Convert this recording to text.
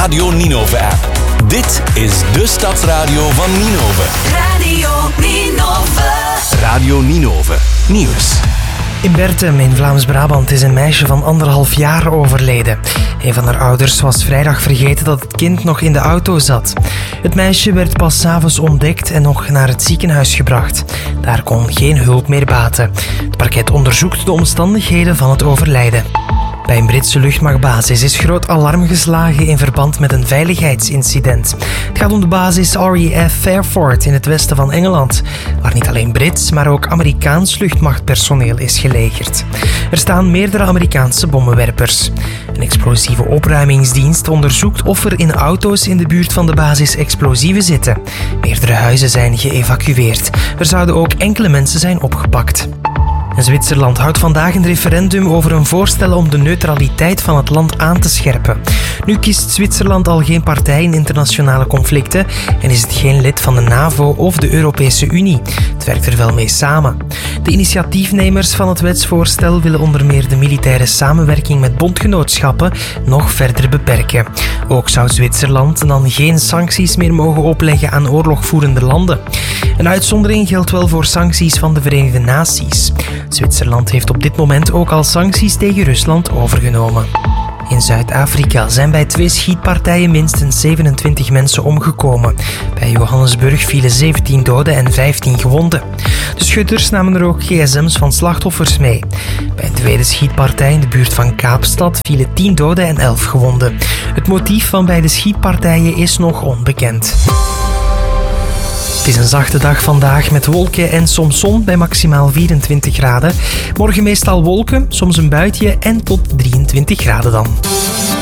Radio Ninove-app. Dit is de Stadsradio van Ninove. Radio Ninove. Radio Ninove Nieuws. In Bertem in Vlaams-Brabant is een meisje van 1,5 jaar overleden. Een van haar ouders was vrijdag vergeten dat het kind nog in de auto zat. Het meisje werd pas 's avonds ontdekt en nog naar het ziekenhuis gebracht. Daar kon geen hulp meer baten. Het parket onderzoekt de omstandigheden van het overlijden. Bij een Britse luchtmachtbasis is groot alarm geslagen in verband met een veiligheidsincident. Het gaat om de basis RAF Fairford in het westen van Engeland, waar niet alleen Brits, maar ook Amerikaans luchtmachtpersoneel is gelegerd. Er staan meerdere Amerikaanse bommenwerpers. Een explosieve opruimingsdienst onderzoekt of er in auto's in de buurt van de basis explosieven zitten. Meerdere huizen zijn geëvacueerd. Er zouden ook enkele mensen zijn opgepakt. Zwitserland houdt vandaag een referendum over een voorstel om de neutraliteit van het land aan te scherpen. Nu kiest Zwitserland al geen partij in internationale conflicten en is het geen lid van de NAVO of de Europese Unie. Het werkt er wel mee samen. De initiatiefnemers van het wetsvoorstel willen onder meer de militaire samenwerking met bondgenootschappen nog verder beperken. Ook zou Zwitserland dan geen sancties meer mogen opleggen aan oorlogvoerende landen. Een uitzondering geldt wel voor sancties van de Verenigde Naties. Zwitserland heeft op dit moment ook al sancties tegen Rusland overgenomen. In Zuid-Afrika zijn bij 2 schietpartijen minstens 27 mensen omgekomen. Bij Johannesburg vielen 17 doden en 15 gewonden. De schutters namen er ook gsm's van slachtoffers mee. Bij een tweede schietpartij in de buurt van Kaapstad vielen 10 doden en 11 gewonden. Het motief van beide schietpartijen is nog onbekend. Het is een zachte dag vandaag met wolken en soms zon bij maximaal 24 graden. Morgen meestal wolken, soms een buitje en tot 23 graden dan.